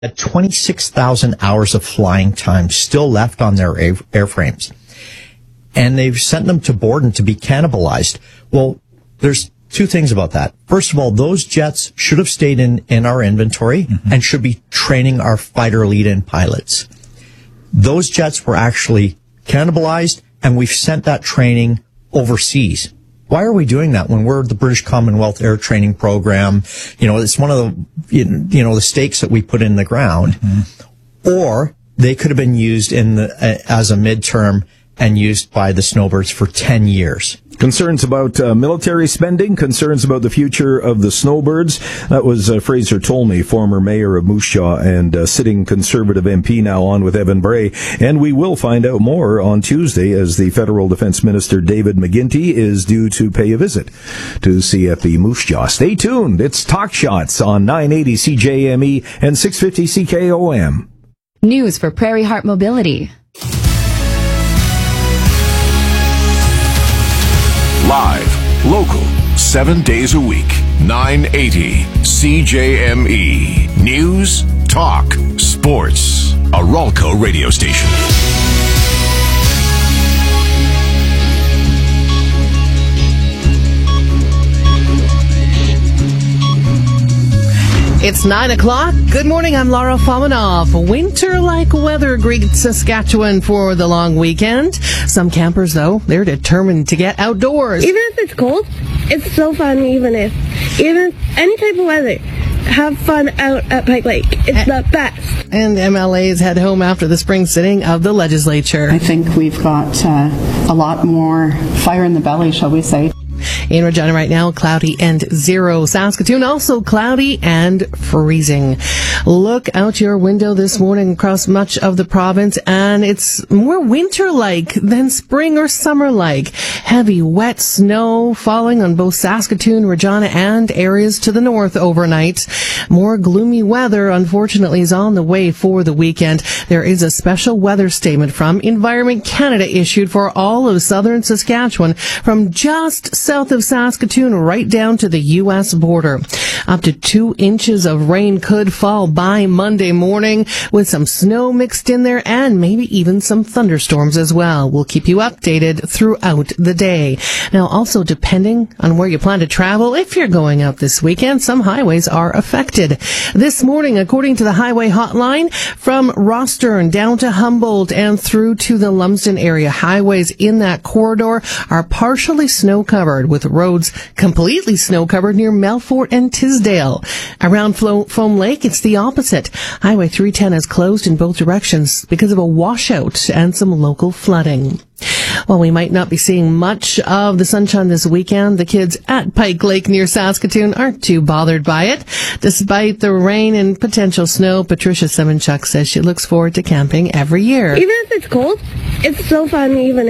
At 26,000 hours of flying time still left on their airframes. And they've sent them to Borden to be cannibalized. Well, there's two things about that. First of all, those jets should have stayed in our inventory and should be training our fighter lead-in pilots. Those jets were actually cannibalized, and we've sent that training overseas. Why are we doing that when we're the British Commonwealth Air Training Program? You know, it's one of the, the stakes that we put in the ground. Or they could have been used as a midterm and used by the snowbirds for 10 years. Concerns about military spending, concerns about the future of the snowbirds. That was Fraser Tolmie, former mayor of Moose Jaw and sitting Conservative MP, now on with Evan Bray. And we will find out more on Tuesday as the Federal Defense Minister David McGuinty is due to pay a visit to CFB Moose Jaw. Stay tuned. It's Talk Shots on 980 CJME and 650 CKOM. News for Prairie Heart Mobility. Live, local, 7 days a week, 980 CJME. News, talk, sports. A Ralco radio station. It's 9 o'clock. Good morning, I'm Laura Fomanoff. Winter-like weather greets Saskatchewan for the long weekend. Some campers, though, they're determined to get outdoors. Even if it's cold, it's so fun, even any type of weather. Have fun out at Pike Lake. It's the best. And MLAs head home after the spring sitting of the legislature. I think we've got a lot more fire in the belly, shall we say. In Regina right now, cloudy and 0. Saskatoon also cloudy and freezing. Look out your window this morning across much of the province, and it's more winter-like than spring or summer-like. Heavy, wet snow falling on both Saskatoon, Regina, and areas to the north overnight. More gloomy weather, unfortunately, is on the way for the weekend. There is a special weather statement from Environment Canada issued for all of southern Saskatchewan from just south of Saskatoon right down to the U.S. border. Up to 2 inches of rain could fall by Monday morning with some snow mixed in there and maybe even some thunderstorms as well. We'll keep you updated throughout the day. Now, also depending on where you plan to travel, if you're going out this weekend, some highways are affected. This morning, according to the highway hotline, from Rostern down to Humboldt and through to the Lumsden area, highways in that corridor are partially snow-covered, with roads completely snow-covered near Melfort and Tisdale. Around Foam Lake, it's the opposite. Highway 310 is closed in both directions because of a washout and some local flooding. While we might not be seeing much of the sunshine this weekend, the kids at Pike Lake near Saskatoon aren't too bothered by it. Despite the rain and potential snow, Patricia Semenchuk says she looks forward to camping every year. Even if it's cold, it's so fun, even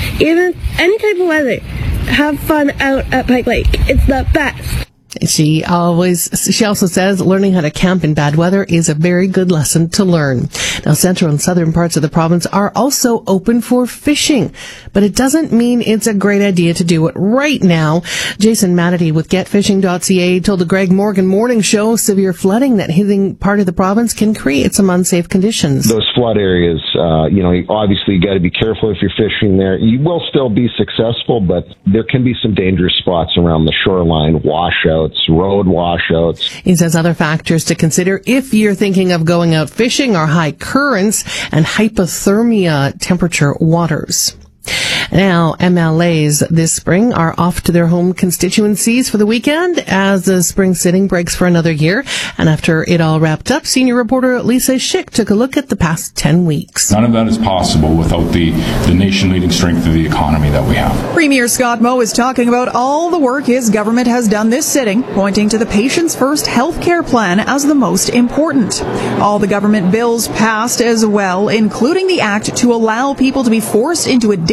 any type of weather. Have fun out at Pike Lake. It's the best. She also says learning how to camp in bad weather is a very good lesson to learn. Now, central and southern parts of the province are also open for fishing, but it doesn't mean it's a great idea to do it right now. Jason Matity with GetFishing.ca told the Greg Morgan Morning Show severe flooding that hitting part of the province can create some unsafe conditions. Those flood areas, obviously you got to be careful if you're fishing there. You will still be successful, but there can be some dangerous spots around the shoreline, washouts, road washouts. He says other factors to consider if you're thinking of going out fishing are high currents and hypothermia temperature waters. Now, MLAs this spring are off to their home constituencies for the weekend as the spring sitting breaks for another year. And after it all wrapped up, senior reporter Lisa Schick took a look at the past 10 weeks. None of that is possible without the nation-leading strength of the economy that we have. Premier Scott Moe is talking about all the work his government has done this sitting, pointing to the Patients First health care plan as the most important. All the government bills passed as well, including the act to allow people to be forced into addiction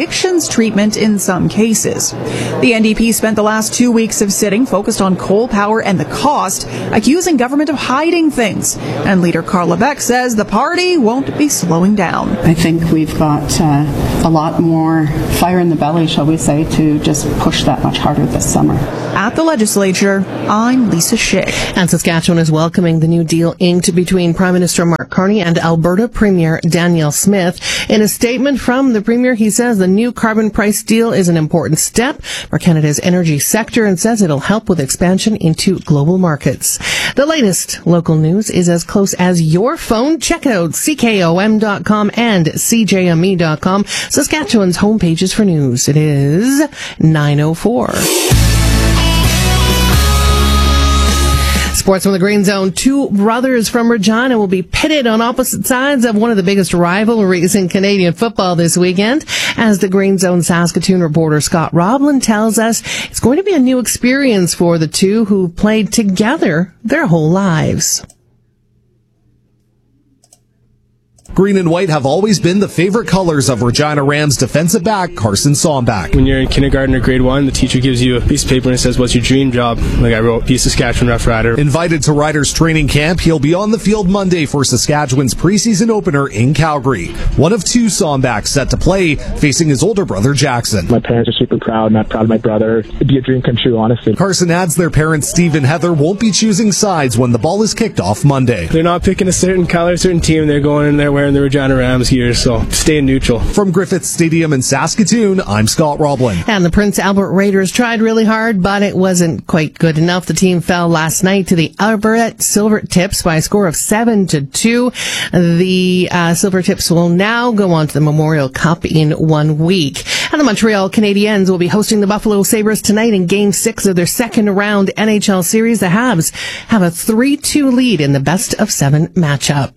addictions treatment in some cases. The NDP spent the last 2 weeks of sitting focused on coal power and the cost, accusing government of hiding things. And leader Carla Beck says the party won't be slowing down. I think we've got a lot more fire in the belly, shall we say, to just push that much harder this summer. At the legislature, I'm Lisa Schick. And Saskatchewan is welcoming the new deal inked between Prime Minister Mark Carney and Alberta Premier Danielle Smith. In a statement from the Premier, he says the new carbon price deal is an important step for Canada's energy sector and says it'll help with expansion into global markets. The latest local news is as close as your phone. Check out CKOM.com and CJME.com, Saskatchewan's homepages for news. It is 9:04. Sports from the Green Zone. Two brothers from Regina will be pitted on opposite sides of one of the biggest rivalries in Canadian football this weekend. As the Green Zone Saskatoon reporter Scott Roblin tells us, it's going to be a new experience for the two who played together their whole lives. Green and white have always been the favorite colors of Regina Rams defensive back Carson Sombach. When you're in kindergarten or grade 1, the teacher gives you a piece of paper and it says, "What's your dream job?" Like I wrote, "Be a Saskatchewan Rough Rider." Invited to Riders training camp, he'll be on the field Monday for Saskatchewan's preseason opener in Calgary. One of two Sombachs set to play, facing his older brother Jackson. My parents are super proud, and I'm proud of my brother. It'd be a dream come true, honestly. Carson adds their parents Steve and Heather won't be choosing sides when the ball is kicked off Monday. They're not picking a certain color, a certain team. They're going in there wearing the Regina Rams here, so staying neutral. From Griffith Stadium in Saskatoon, I'm Scott Roblin. And the Prince Albert Raiders tried really hard, but it wasn't quite good enough. The team fell last night to the Alberta Silvertips by a score of 7-2. The Silvertips will now go on to the Memorial Cup in 1 week. And the Montreal Canadiens will be hosting the Buffalo Sabres tonight in Game 6 of their second round NHL series. The Habs have a 3-2 lead in the best-of-7 matchup.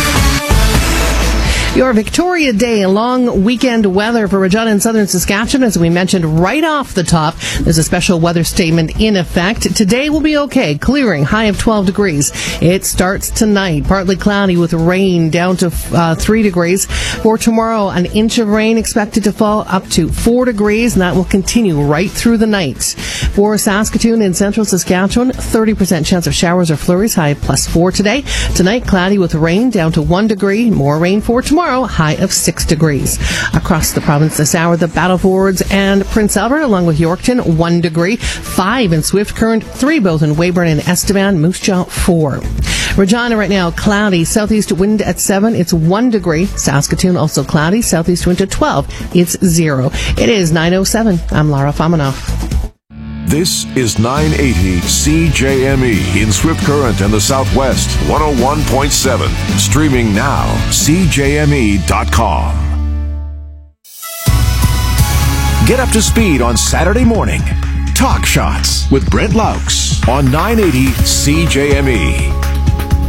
Your Victoria Day, a long weekend weather for Regina and southern Saskatchewan. As we mentioned right off the top, there's a special weather statement in effect. Today will be okay, clearing, high of 12 degrees. It starts tonight, partly cloudy with rain down to 3 degrees. For tomorrow, an inch of rain expected to fall up to 4 degrees, and that will continue right through the night. For Saskatoon and central Saskatchewan, 30% chance of showers or flurries, high of +4 today. Tonight, cloudy with rain down to 1 degree. More rain for tomorrow, high of 6 degrees. Across the province this hour, the Battlefords and Prince Albert, along with Yorkton, 1 degree. 5 in Swift Current, 3 both in Weyburn and Estevan, Moose Jaw 4. Regina right now, cloudy, southeast wind at 7, it's 1 degree. Saskatoon also cloudy, southeast wind at 12, it's 0. It is 9:07. I'm Lara Famanoff. This is 980 CJME in Swift Current and the Southwest, 101.7. Streaming now, CJME.com. Get up to speed on Saturday morning. Talk Shots with Brent Laux on 980 CJME.